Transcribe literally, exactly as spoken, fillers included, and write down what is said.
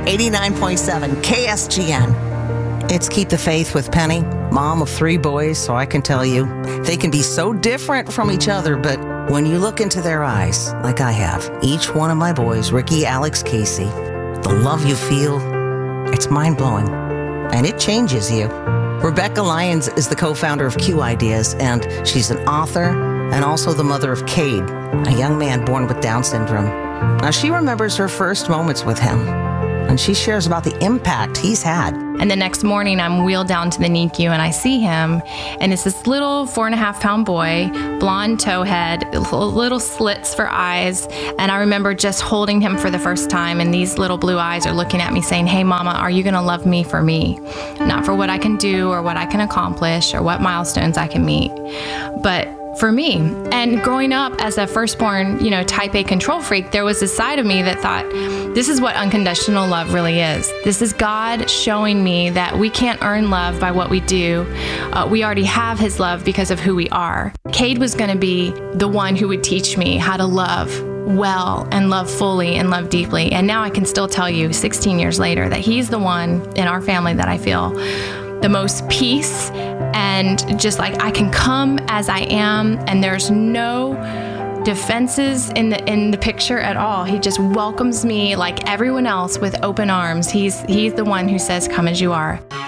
eighty-nine point seven K S G N. It's Keep the Faith with Penny, mom of three boys, so I can tell you, they can be so different from each other, but when you look into their eyes, like I have, each one of my boys, Ricky, Alex, Casey, the love you feel, it's mind-blowing, and it changes you. Rebecca Lyons is the co-founder of Q Ideas, and she's an author and also the mother of Cade, a young man born with Down syndrome. Now, she remembers her first moments with him, and she shares about the impact he's had. And the next morning, I'm wheeled down to the N I C U, and I see him, and it's this little four and a half pound boy, blonde towhead, little slits for eyes, and I remember just holding him for the first time, and these little blue eyes are looking at me saying, "Hey, Mama, are you gonna love me for me? Not for what I can do or what I can accomplish or what milestones I can meet, but for me." And growing up as a firstborn, you know, type A control freak, there was a side of me that thought, this is what unconditional love really is. This is God showing me that we can't earn love by what we do. Uh, we already have his love because of who we are. Cade was going to be the one who would teach me how to love well and love fully and love deeply. And now I can still tell you sixteen years later that he's the one in our family that I feel the most peace, and just like I can come as I am, and there's no defenses in the in the picture at all. He just welcomes me like everyone else with open arms. He's he's the one who says, "Come as you are."